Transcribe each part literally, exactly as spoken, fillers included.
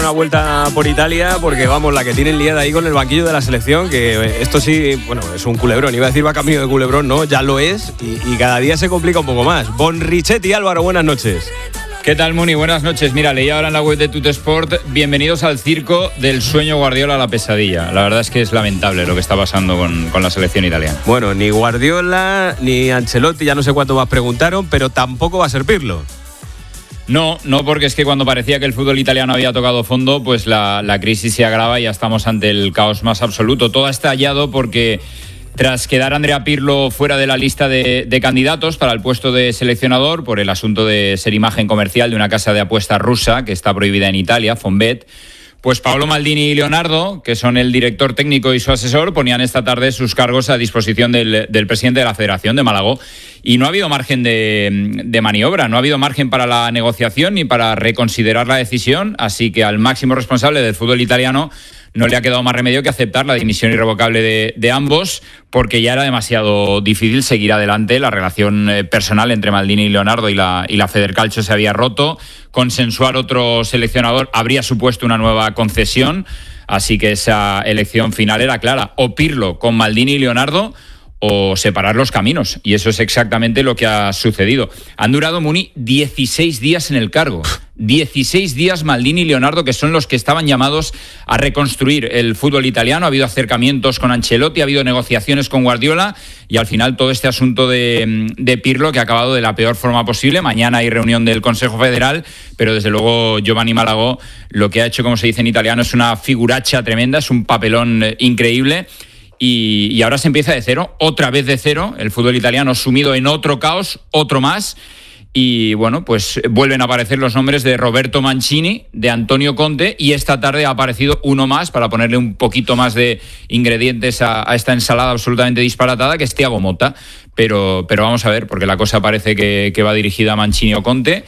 Una vuelta por Italia porque, vamos, la que tienen liada ahí con el banquillo de la selección, que esto sí, bueno, es un culebrón. Iba a decir va camino de culebrón, no, ya lo es y, y cada día se complica un poco más. Bon Richetti, Álvaro, buenas noches. ¿Qué tal, Muni? Buenas noches. Mira, leí ahora en la web de Tutesport, bienvenidos al circo del sueño Guardiola a la pesadilla. La verdad es que es lamentable lo que está pasando con, con la selección italiana. Bueno, ni Guardiola ni Ancelotti, ya no sé cuánto más preguntaron, pero tampoco va a ser Pirlo. No, no, porque es que cuando parecía que el fútbol italiano había tocado fondo, pues la, la crisis se agrava y ya estamos ante el caos más absoluto. Todo ha estallado porque tras quedar Andrea Pirlo fuera de la lista de, de candidatos para el puesto de seleccionador por el asunto de ser imagen comercial de una casa de apuestas rusa que está prohibida en Italia, Fonbet, pues Paolo Maldini y Leonardo, que son el director técnico y su asesor, ponían esta tarde sus cargos a disposición del, del presidente de la Federación de Málaga. Y no ha habido margen de, de maniobra, no ha habido margen para la negociación ni para reconsiderar la decisión, así que al máximo responsable del fútbol italiano no le ha quedado más remedio que aceptar la dimisión irrevocable de, de ambos, porque ya era demasiado difícil seguir adelante. La relación eh, personal entre Maldini y Leonardo y la, y la Federcalcio se había roto. Consensuar otro seleccionador habría supuesto una nueva concesión, así que esa elección final era clara: o Pirlo con Maldini y Leonardo, o separar los caminos, y eso es exactamente lo que ha sucedido. Han durado, Muni, dieciséis días en el cargo. dieciséis días Maldini y Leonardo, que son los que estaban llamados a reconstruir el fútbol italiano. Ha habido acercamientos con Ancelotti, ha habido negociaciones con Guardiola, y al final todo este asunto de, de Pirlo, que ha acabado de la peor forma posible. Mañana hay reunión del Consejo Federal, pero desde luego Giovanni Malagò lo que ha hecho, como se dice en italiano, es una figuracha tremenda, es un papelón increíble. Y, y ahora se empieza de cero, otra vez de cero, el fútbol italiano sumido en otro caos, otro más. Y bueno, pues vuelven a aparecer los nombres de Roberto Mancini, de Antonio Conte, y esta tarde ha aparecido uno más para ponerle un poquito más de ingredientes a, a esta ensalada absolutamente disparatada, que es Thiago Motta. Pero, pero vamos a ver, porque la cosa parece que, que va dirigida a Mancini o Conte.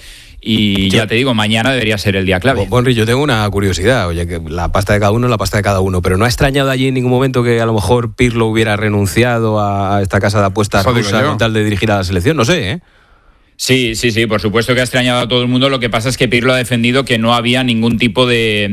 Y ya te digo, mañana debería ser el día clave. Bonri, yo tengo una curiosidad. Oye, que la pasta de cada uno es la pasta de cada uno, pero ¿no ha extrañado allí en ningún momento que a lo mejor Pirlo hubiera renunciado a esta casa de apuestas rusa con tal de dirigir a la selección? No sé, ¿eh? Sí, sí, sí, por supuesto que ha extrañado a todo el mundo. Lo que pasa es que Pirlo ha defendido que no había ningún tipo de,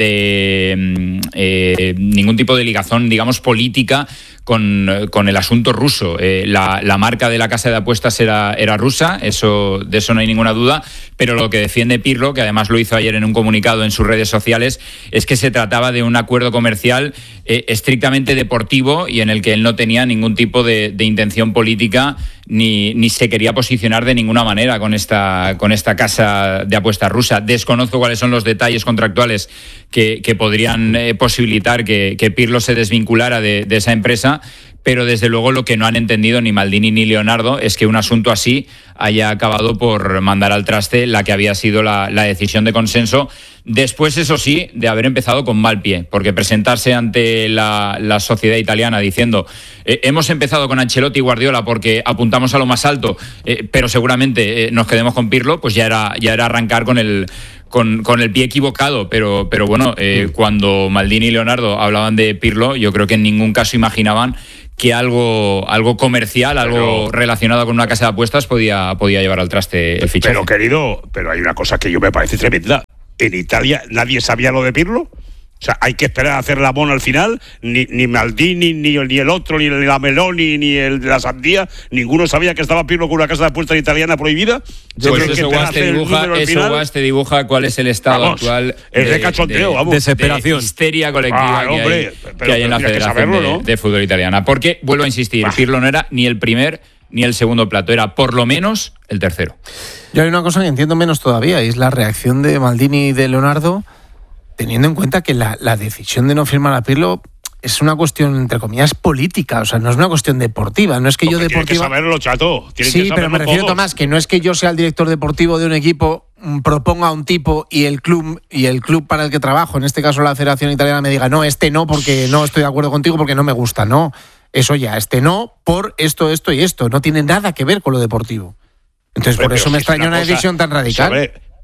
de eh, ningún tipo de ligazón, digamos, política con, con el asunto ruso. Eh, la, la marca de la casa de apuestas era, era rusa, eso, de eso no hay ninguna duda, pero lo que defiende Pirlo, que además lo hizo ayer en un comunicado en sus redes sociales, es que se trataba de un acuerdo comercial eh, estrictamente deportivo y en el que él no tenía ningún tipo de, de intención política ni, ni se quería posicionar de ninguna manera con esta, con esta casa de apuestas rusa. Desconozco cuáles son los detalles contractuales que, que podrían eh, posibilitar que, que Pirlo se desvinculara de, de esa empresa, pero desde luego lo que no han entendido ni Maldini ni Leonardo es que un asunto así haya acabado por mandar al traste la que había sido la, la decisión de consenso, después, eso sí, de haber empezado con mal pie, porque presentarse ante la, la sociedad italiana diciendo eh, hemos empezado con Ancelotti y Guardiola porque apuntamos a lo más alto, eh, pero seguramente eh, nos quedemos con Pirlo, pues ya era, ya era arrancar con el... Con, con el pie equivocado, pero, pero bueno, eh, cuando Maldini y Leonardo hablaban de Pirlo, yo creo que en ningún caso imaginaban que algo, algo comercial, algo pero, relacionado con una casa de apuestas podía, podía llevar al traste el fichaje. Pero querido, pero hay una cosa que yo me parece tremenda. ¿En Italia nadie sabía lo de Pirlo? O sea, hay que esperar a hacer la mona al final. Ni, ni Maldini, ni, ni el otro, ni la Meloni, ni el de la Sandía. Ninguno sabía que estaba Pirlo con una casa de apuestas italiana prohibida. Yo pues creo eso, que Guas te dibuja, eso Guas te dibuja cuál es el estado vamos, actual de, es de cachondeo, vamos. Desesperación. De histeria colectiva ah, que, hombre, hay, pero, que hay en la Federación saberlo, ¿no? de, de Fútbol Italiana. Porque, vuelvo a insistir, ah. Pirlo no era ni el primer ni el segundo plato, era por lo menos el tercero. Yo hay una cosa que entiendo menos todavía, y es la reacción de Maldini y de Leonardo, teniendo en cuenta que la, la decisión de no firmar a Pirlo es una cuestión, entre comillas, política. O sea, no es una cuestión deportiva. No es que Porque yo deportiva... Tienes que saberlo, chato. Tienes sí, que pero me refiero, todos. Tomás, que no es que yo sea el director deportivo de un equipo, proponga a un tipo y el club y el club para el que trabajo, en este caso la Federación Italiana, me diga no, este no, porque no estoy de acuerdo contigo, porque no me gusta. No, eso ya, este no, por esto, esto y esto. No tiene nada que ver con lo deportivo. Entonces, Hombre, por eso me extraña una, una decisión tan radical. Sobre...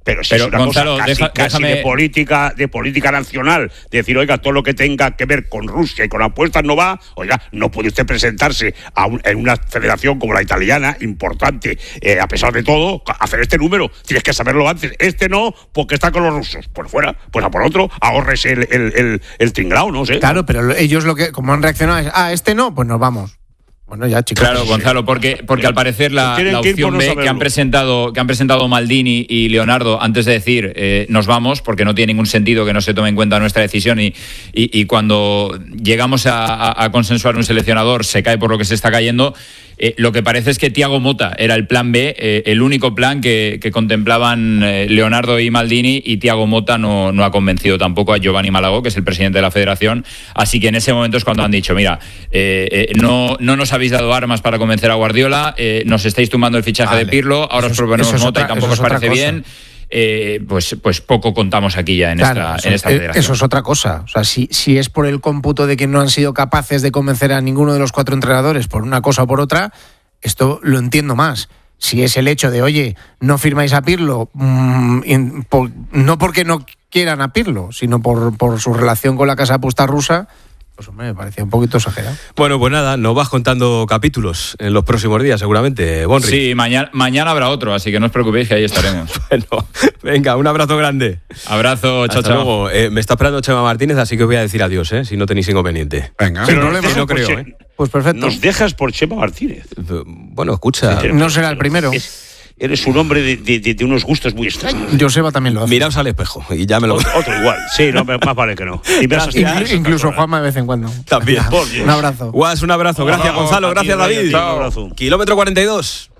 Pero si Pero, es una Gonzalo, cosa casi, deja, casi déjame... de política de política nacional, de decir, oiga, todo lo que tenga que ver con Rusia y con apuestas no va, oiga, no puede usted presentarse a un, en una federación como la italiana, importante, eh, a pesar de todo, hacer este número, tienes que saberlo antes. Este no, porque está con los rusos. Por fuera, pues a por otro, ahorres el, el, el, el tinglao, no sé. Claro, pero ellos lo que, como han reaccionado es, ah, este no, pues nos vamos. Bueno, ya, chicos. Claro, Gonzalo, porque, porque al parecer la, la opción B que han presentado que han presentado Maldini y Leonardo antes de decir eh, nos vamos, porque no tiene ningún sentido que no se tome en cuenta nuestra decisión y, y, y cuando llegamos a, a, a consensuar un seleccionador se cae por lo que se está cayendo. Eh, lo que parece es que Thiago Motta era el plan B, eh, el único plan que, que contemplaban eh, Leonardo y Maldini, y Thiago Motta no, no ha convencido tampoco a Giovanni Malagó, que es el presidente de la federación. Así que en ese momento es cuando han dicho, mira, eh, eh, no, no nos habéis dado armas para convencer a Guardiola, eh, nos estáis tumbando el fichaje vale. de Pirlo, ahora eso os proponemos Motta y tampoco os parece bien. Eh, pues, pues poco contamos aquí ya en claro, esta, eso, en esta federación. Eso es otra cosa. O sea, si, si es por el cómputo de que no han sido capaces de convencer a ninguno de los cuatro entrenadores por una cosa o por otra, esto lo entiendo más. Si es el hecho de, oye, no firmáis a Pirlo, mmm, por, no porque no quieran a Pirlo, sino por, por su relación con la casa de apuestas rusa, pues hombre, me parecía un poquito exagerado. Bueno, pues nada, nos vas contando capítulos en los próximos días, seguramente, Bonri. Sí, mañana, mañana habrá otro, así que no os preocupéis que ahí estaremos. Bueno, venga, un abrazo grande. Abrazo, chao, Hasta chao. luego. Eh, me está esperando Chema Martínez, así que os voy a decir adiós, eh, si no tenéis inconveniente. Venga, pero no, no, no creo, ¿eh? Pues perfecto. Nos dejas por Chema Martínez. Bueno, escucha. Sí, no será el primero. Es, eres un hombre de, de, de unos gustos muy extraños. Joseba también lo hace. Miraos al espejo y ya me lo... Otro igual. Sí, no, más vale que no. Y Inclu- incluso, incluso Juanma de vez en cuando. También. Un abrazo. Guas, un abrazo. Gracias, Oh, Gonzalo. Gracias, David. Un abrazo. Kilómetro cuarenta y dos.